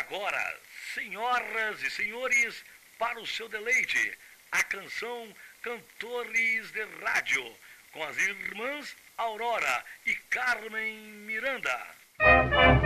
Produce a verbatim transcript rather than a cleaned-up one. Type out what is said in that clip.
agora, senhoras e senhores, para o seu deleite, a canção Cantores de Rádio, com as irmãs Aurora e Carmen Miranda.